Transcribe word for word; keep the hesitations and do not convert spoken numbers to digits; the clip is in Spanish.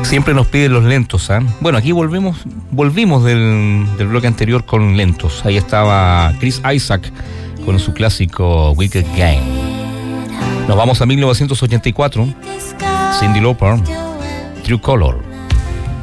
Siempre nos piden los lentos, ¿eh? Bueno, aquí volvemos, volvimos del, del bloque anterior con lentos. Ahí estaba Chris Isaak con su clásico Wicked Game. Nos vamos a mil novecientos ochenta y cuatro. Cyndi Lauper, True Color.